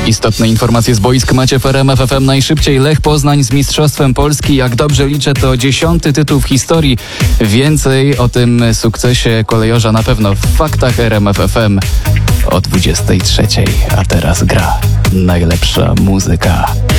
Istotne informacje z boisk macie w RMF FM najszybciej. Lech Poznań z Mistrzostwem Polski. Jak dobrze liczę, to 10. tytuł w historii. Więcej o tym sukcesie kolejorza na pewno w faktach RMF FM o 23. A teraz gra najlepsza muzyka.